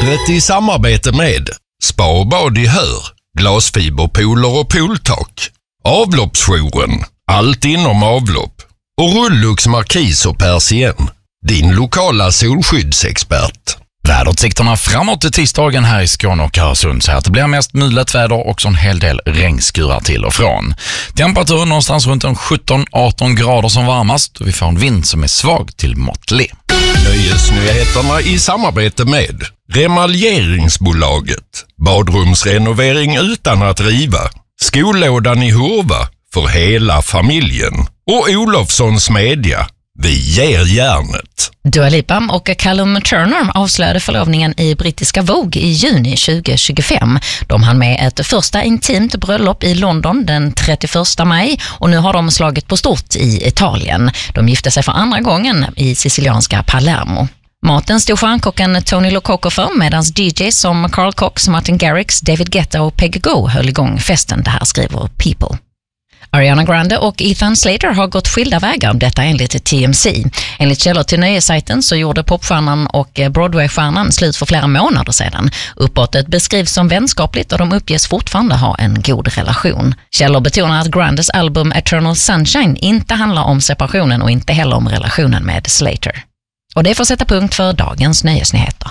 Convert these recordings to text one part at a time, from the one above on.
Vädret i samarbete med Spa och bad i Hör, glasfiberpooler och pooltak, Avloppsjouren, allt inom avlopp och Rullux Markis och Persien, din lokala solskyddsexpert. Väderutsikterna framåt till tisdagen här i Skåne och Öresund så att det blir mest mulet väder och en hel del regnskurar till och från. Temperaturen någonstans runt en 17-18 grader som varmast och vi får en vind som är svag till måttlig. Nöjesnyheterna i samarbete med Remaljeringsbolaget, badrumsrenovering utan att riva, Skolådan i Hurva för hela familjen och Olofssons Media. Vi ger järnet. Dua Lipa och Callum Turner avslöjade förlovningen i brittiska Vogue i juni 2025. De hann med ett första intimt bröllop i London den 31 maj och nu har de slagit på stort i Italien. De gifte sig för andra gången i sicilianska Palermo. Maten stod stjärnkocken Tony Lococo för medan DJs som Carl Cox, Martin Garrix, David Guetta och Peggy Gou höll igång festen. Det här skriver People. Ariana Grande och Ethan Slater har gått skilda vägar, detta enligt TMC. Enligt källor till nöjesajten så gjorde popstjärnan och Broadway-stjärnan slut för flera månader sedan. Uppbrottet beskrivs som vänskapligt och de uppges fortfarande ha en god relation. Källor betonar att Grandes album Eternal Sunshine inte handlar om separationen och inte heller om relationen med Slater. Och det får sätta punkt för dagens nöjesnyheter.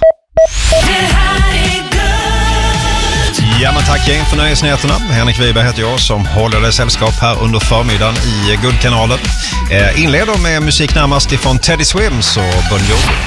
Ja, men tack gäng för nöjesnyheterna. Henrik Wiberg heter jag som håller dig sällskap här under förmiddagen i Guldkanalen. Inleder med musik närmast ifrån Teddy Swims och Bon Jovi.